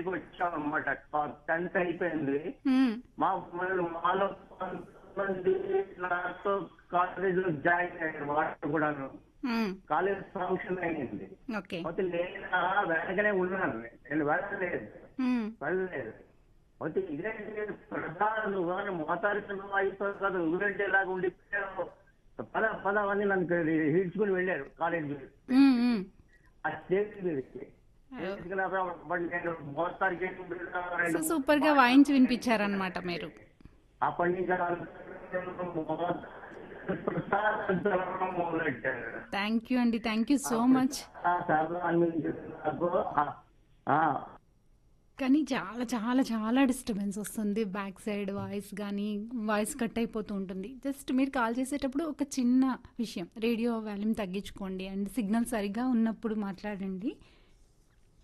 ఇంటికి వచ్చాం అనమాట. 10th అయిపోయింది. మ్మ్. మాలో కొంతమంది నాతో కాలేజ్ లో జాయిన్ అయ్యారు వాళ్ళు కూడాను. మ్మ్. కాలేజ్ ఫంక్షన్ అయింది. ఓకే. అయితే నేను వెనకనే ఉన్నాను, నేను వెళ్ళలేదు. అయితే ఇదే ప్రధాన మోతారికను అయిపోయి కదా ఊరంటే ఇలాగ ఉండిపోయారు. పద అని నన్ను ఈడ్చుకుని వెళ్ళారు కాలేజ్ మ్మ్. మ్మ్. ఆ స్టేజ్ మీదకి. నేను మోస్తారికి సో సూపర్ గా వాయించి వినిపించారనమాట మీరు. అప్పటి నుంచి మొదలెట్టారు. థ్యాంక్ యూ అండి, థ్యాంక్ యూ సో మచ్. కానీ చాలా చాలా చాలా డిస్టర్బెన్స్ వస్తుంది, బ్యాక్ సైడ్ వాయిస్ కానీ వాయిస్ కట్ అయిపోతూ ఉంటుంది. జస్ట్ మీరు కాల్ చేసేటప్పుడు ఒక చిన్న విషయం, రేడియో వాల్యూమ్ తగ్గించుకోండి అండ్ సిగ్నల్ సరిగా ఉన్నప్పుడు మాట్లాడండి.